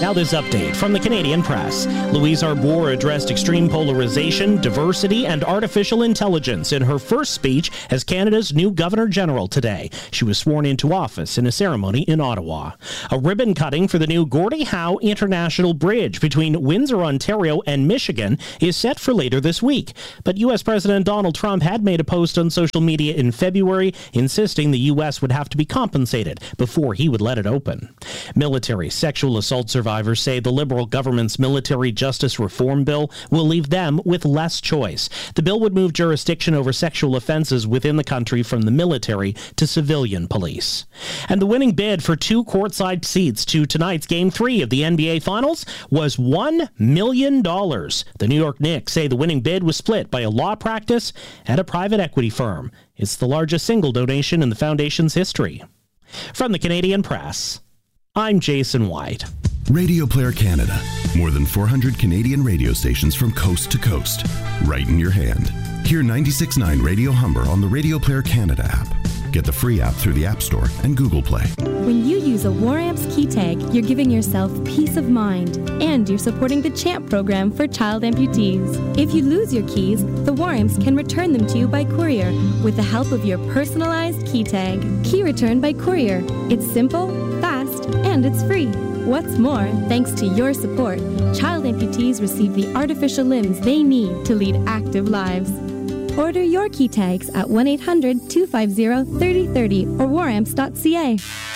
Now this update from the Canadian Press. Louise Arbour addressed extreme polarization, diversity, and artificial intelligence in her first speech as Canada's new Governor-General today. She was sworn into office in a ceremony in Ottawa. A ribbon cutting for the new Gordie Howe International Bridge between Windsor, Ontario and Michigan is set for later this week. But U.S. President Donald Trump had made a post on social media in February insisting the U.S. would have to be compensated before he would let it open. Military sexual assault survivors say the Liberal government's military justice reform bill will leave them with less choice. The bill would move jurisdiction over sexual offenses within the country from the military to civilian police. And the winning bid for 2 courtside seats to tonight's Game 3 of the NBA Finals was $1 million. The New York Knicks say the winning bid was split by a law practice and a private equity firm. It's the largest single donation in the foundation's history. From the Canadian Press, I'm Jason White. Radio Player Canada. More than 400 Canadian radio stations from coast to coast. Right in your hand. Hear 96.9 Radio Humber on the Radio Player Canada app. Get the free app through the App Store and Google Play. When you use a WarAmps key tag, you're giving yourself peace of mind, and you're supporting the CHAMP program for child amputees. If you lose your keys, the WarAmps can return them to you by courier with the help of your personalized key tag. Key return by courier. It's simple, fast, and it's free. What's more, thanks to your support, child amputees receive the artificial limbs they need to lead active lives. Order your key tags at 1-800-250-3030 or waramps.ca.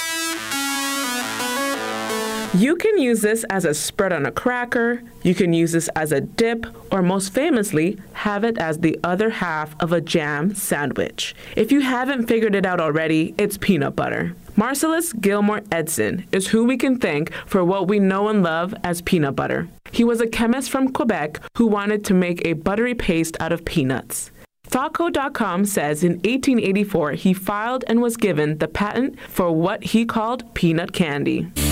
You can use this as a spread on a cracker, you can use this as a dip, or most famously, have it as the other half of a jam sandwich. If you haven't figured it out already, it's peanut butter. Marcellus Gilmore Edson is who we can thank for what we know and love as peanut butter. He was a chemist from Quebec who wanted to make a buttery paste out of peanuts. ThoughtCode.com says in 1884 he filed and was given the patent for what he called peanut candy.